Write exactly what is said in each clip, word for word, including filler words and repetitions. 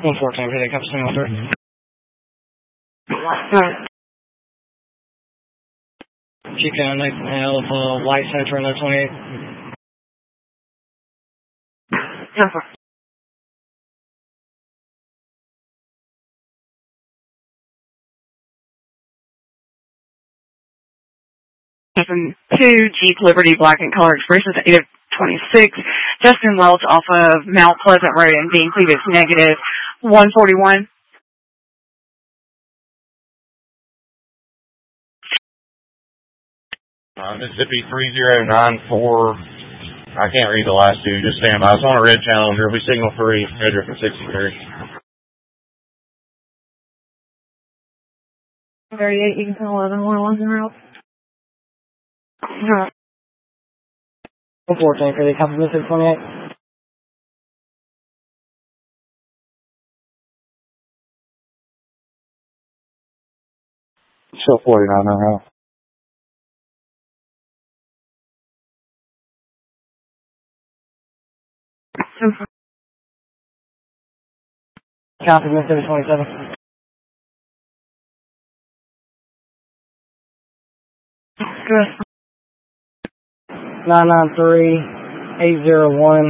one fourteen, pretty cup single three. Chica, Nathan Alpha, White Center, and twenty-eight. Alpha. Seven two Jeep Liberty Black and Color Expresses eight of twenty-six. Justin Welch off of Mount Pleasant Road and being Cleveland negative one forty-one. Uh, Mississippi three zero nine four. I can't read the last two. Just stand by. It's on a red Challenger. We signal three. Roger for sixty-three. thirty-eight, you can tell eleven one one's en route. one fourteen, pretty cup Mississippi twenty-eight. Still forty-nine en route. Copy, Mississippi twenty-seven. Good. nine nine three, eight zero one,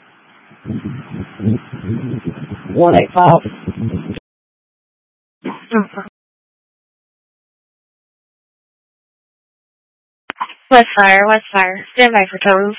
one eight five. West Fire, West Fire. Stand by for tones.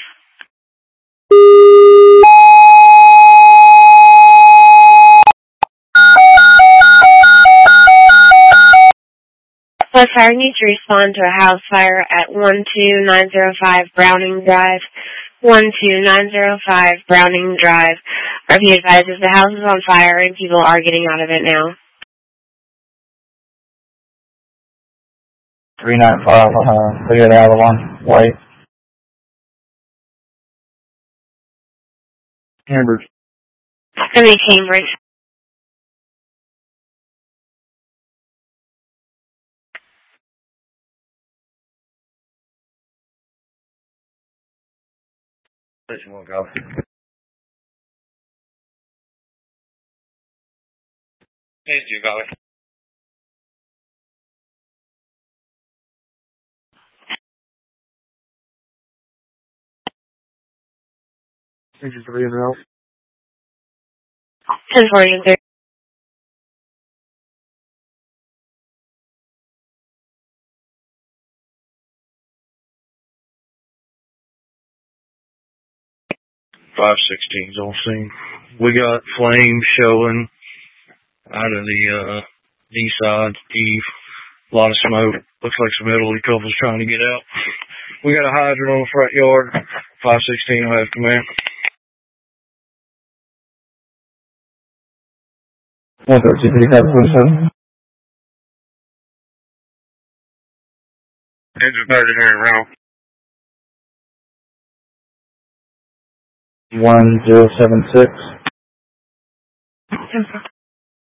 West Fire needs to respond to a house fire at one two nine zero five Browning Drive. one two nine zero five Browning Drive. R P advises the house is on fire and people are getting out of it now. three nine five, uh, clear the other one. White. Cambridge. I mean Cambridge. Station one, go. Hey, you got it. Engine three in route. ten forty-three. five sixteens on scene. We got flames showing out of the uh, east side, Eve. A lot of smoke. Looks like some elderly couples trying to get out. We got a hydrant on the front yard. five sixteen will have command. one thirteen, seven. Engine thirty here in round. one zero seven six.